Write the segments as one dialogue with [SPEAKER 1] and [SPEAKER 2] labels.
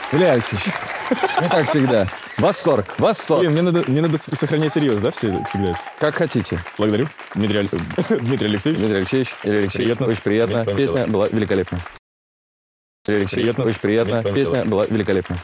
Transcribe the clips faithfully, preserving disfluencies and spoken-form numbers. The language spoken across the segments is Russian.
[SPEAKER 1] Илья Алексеевич, ну как всегда. Восторг, восторг.
[SPEAKER 2] Блин, мне надо, мне надо с- сохранять серьез, да, все, всегда?
[SPEAKER 1] Как хотите.
[SPEAKER 2] Благодарю. Дмитрий, Аль- Дмитрий Алексеевич.
[SPEAKER 1] Дмитрий Алексеевич, Илья Алексеевич,
[SPEAKER 2] Приятно.
[SPEAKER 1] очень приятно.
[SPEAKER 2] Иметь с вами
[SPEAKER 1] Песня
[SPEAKER 2] дело.
[SPEAKER 1] была великолепна. Илья Алексеевич,
[SPEAKER 2] Приятно.
[SPEAKER 1] очень приятно.
[SPEAKER 2] Иметь с вами
[SPEAKER 1] Песня
[SPEAKER 2] дело.
[SPEAKER 1] была великолепна.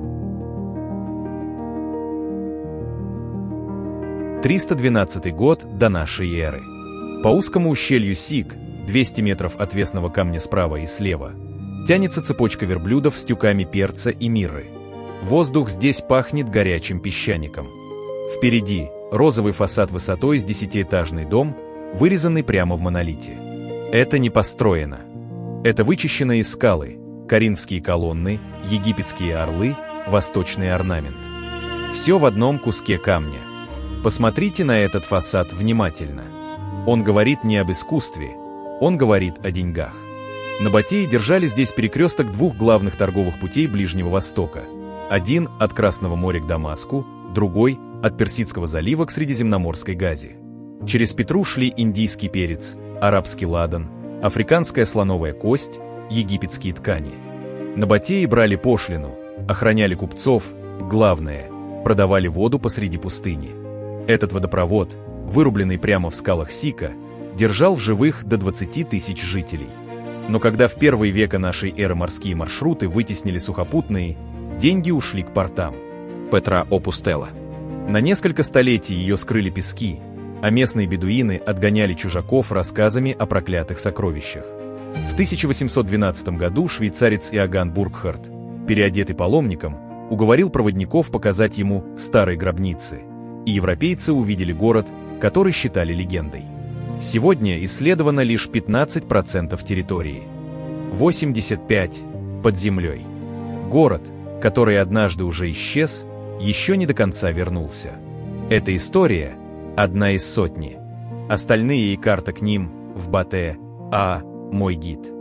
[SPEAKER 3] триста двенадцатый год до нашей эры. По узкому ущелью Сик, двести метров отвесного камня справа и слева, тянется цепочка верблюдов с тюками перца и мирры. Воздух здесь пахнет горячим песчаником. Впереди розовый фасад высотой с десятиэтажный дом, вырезанный прямо в монолите. Это не построено. Это вычищенные скалы, коринфские колонны, египетские орлы, восточный орнамент. Все в одном куске камня. Посмотрите на этот фасад внимательно. Он говорит не об искусстве, он говорит о деньгах. Набатеи держали здесь перекресток двух главных торговых путей Ближнего Востока. Один от Красного моря к Дамаску, другой от Персидского залива к Средиземноморской Газе. Через Петру шли индийский перец, арабский ладан, африканская слоновая кость, египетские ткани. Набатеи брали пошлину, охраняли купцов, главное, продавали воду посреди пустыни. Этот водопровод, вырубленный прямо в скалах Сика, держал в живых до двадцати тысяч жителей. Но когда в первые века нашей эры морские маршруты вытеснили сухопутные, деньги ушли к портам. Петра опустела. На несколько столетий ее скрыли пески, а местные бедуины отгоняли чужаков рассказами о проклятых сокровищах. В тысяча восемьсот двенадцатом году швейцарец Иоганн Буркхарт, переодетый паломником, уговорил проводников показать ему старые гробницы, и европейцы увидели город, который считали легендой. Сегодня исследовано лишь пятнадцать процентов территории. восемьдесят пять процентов под землей. Город, который однажды уже исчез, еще не до конца вернулся. Эта история – одна из сотни. Остальные и карта к ним в Батэ, а мой гид.